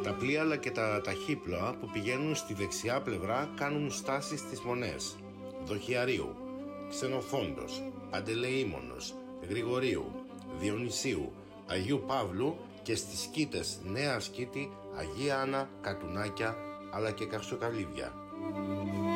Τα πλοία αλλά και τα ταχύπλοα που πηγαίνουν στη δεξιά πλευρά κάνουν στάση στις μονές Δοχιαρίου, Ξενοφόντος, Παντελεήμονος, Γρηγορίου, Διονυσίου, Αγίου Παύλου και στις σκήτες Νέα Σκήτη, Αγία Άννα, Κατουνάκια αλλά και Καυσοκαλύβια.